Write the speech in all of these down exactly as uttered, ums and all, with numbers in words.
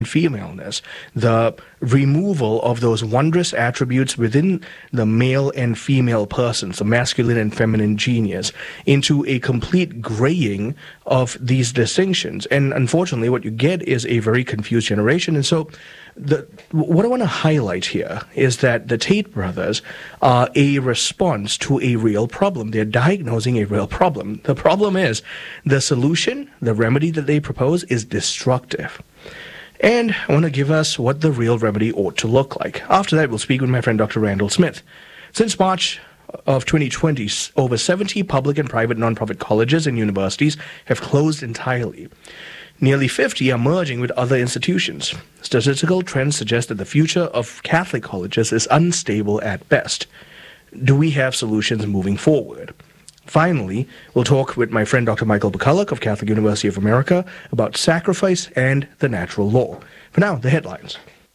femaleness, the removal of those wondrous attributes within the male and female persons, the masculine and feminine genius, into a complete graying of these distinctions. And unfortunately, what you get is a very confused generation. And so the, what I want to highlight here is that the Tate brothers are a response to a real problem. They're diagnosing a real problem. The problem is the solution, the remedy that they propose is destructive. And I want to give us what the real remedy ought to look like. After that, we'll speak with my friend Doctor Randall Smith. Since March of twenty twenty, over seventy public and private nonprofit colleges and universities have closed entirely. Nearly fifty are merging with other institutions. Statistical trends suggest that the future of Catholic colleges is unstable at best. Do we have solutions moving forward? Finally, we'll talk with my friend Doctor Michael McCulloch of Catholic University of America about sacrifice and the natural law. For now, the headlines.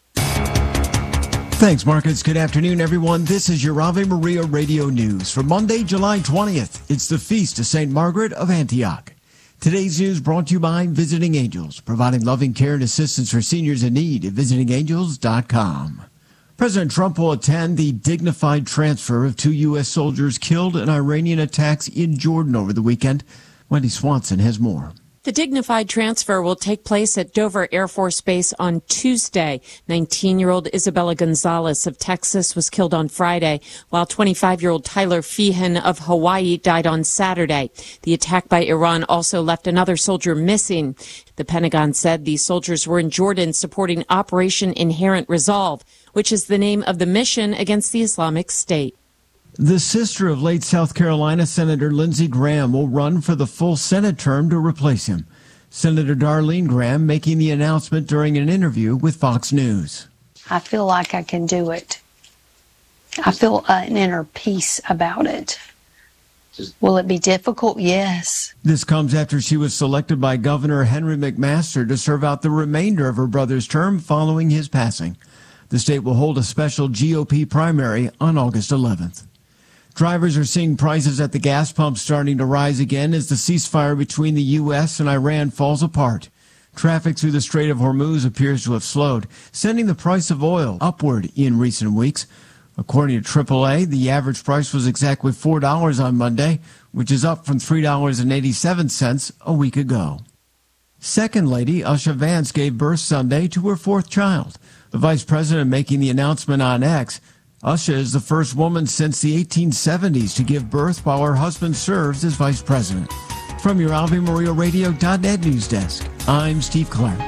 Thanks, Marcus. Good afternoon, everyone. This is your Ave Maria Radio News for Monday, July twentieth. It's the Feast of Saint Margaret of Antioch. Today's news brought to you by Visiting Angels, providing loving care and assistance for seniors in need at visiting angels dot com. President Trump will attend the dignified transfer of two U S soldiers killed in Iranian attacks in Jordan over the weekend. Wendy Swanson has more. The dignified transfer will take place at Dover Air Force Base on Tuesday. nineteen-year-old Isabella Gonzalez of Texas was killed on Friday, while twenty-five-year-old Tyler Feehan of Hawaii died on Saturday. The attack by Iran also left another soldier missing. The Pentagon said these soldiers were in Jordan supporting Operation Inherent Resolve, which is the name of the mission against the Islamic State. The sister of late South Carolina Senator Lindsey Graham will run for the full Senate term to replace him. Senator Darlene Graham making the announcement during an interview with Fox News. I feel like I can do it. I feel uh, an inner peace about it. Will it be difficult? Yes. This comes after she was selected by Governor Henry McMaster to serve out the remainder of her brother's term following his passing. The state will hold a special G O P primary on August eleventh. Drivers are seeing prices at the gas pump starting to rise again as the ceasefire between the U S and Iran falls apart. Traffic through the Strait of Hormuz appears to have slowed, sending the price of oil upward in recent weeks. According to triple A, the average price was exactly four dollars on Monday, which is up from three dollars and eighty-seven cents a week ago. Second Lady Usha Vance gave birth Sunday to her fourth child. The vice president making the announcement on X. Usha is the first woman since the eighteen seventies to give birth while her husband serves as vice president. From your Ave Maria Radio dot net news desk, I'm Steve Clark.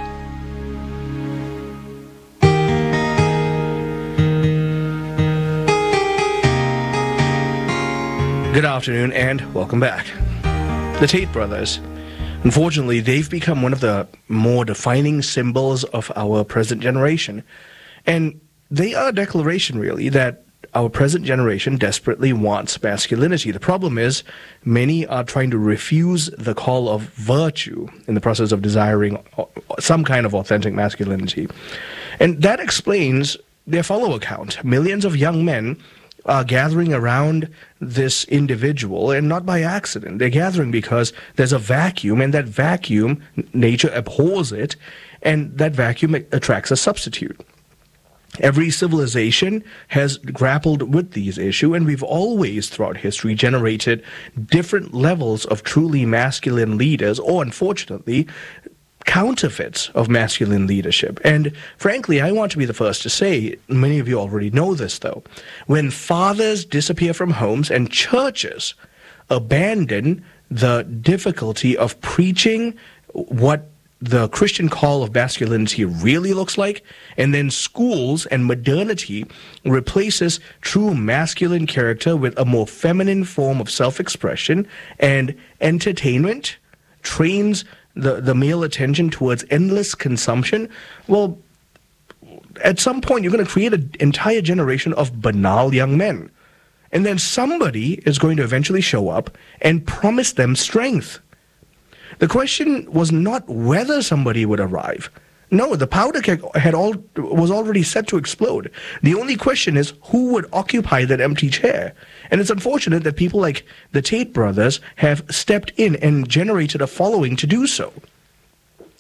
Good afternoon and welcome back. The Tate brothers. Unfortunately, they've become one of the more defining symbols of our present generation. And they are a declaration, really, that our present generation desperately wants masculinity. The problem is many are trying to refuse the call of virtue in the process of desiring some kind of authentic masculinity. And that explains their follow account. Millions of young men are gathering around this individual, and not by accident. They're gathering because there's a vacuum, and that vacuum, nature abhors it, and that vacuum attracts a substitute. Every civilization has grappled with these issues, and we've always, throughout history, generated different levels of truly masculine leaders, or unfortunately, counterfeits of masculine leadership. And frankly, I want to be the first to say, many of you already know this though, when fathers disappear from homes and churches abandon the difficulty of preaching what the Christian call of masculinity really looks like, and then schools and modernity replaces true masculine character with a more feminine form of self-expression, and entertainment trains the, the male attention towards endless consumption, well, at some point you're going to create an entire generation of banal young men. And then somebody is going to eventually show up and promise them strength. The question was not whether somebody would arrive. No, the powder keg had all, was already set to explode. The only question is who would occupy that empty chair. And it's unfortunate that people like the Tate brothers have stepped in and generated a following to do so.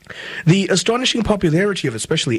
The astonishing popularity of especially